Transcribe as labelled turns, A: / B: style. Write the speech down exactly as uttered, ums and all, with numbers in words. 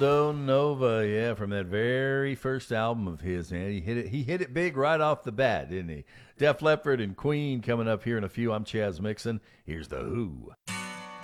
A: So Nova, yeah, from that very first album of his, man, he hit it. He hit it big right off the bat, didn't he? Def Leppard and Queen coming up here in a few. I'm Chaz Mixon. Here's the Who.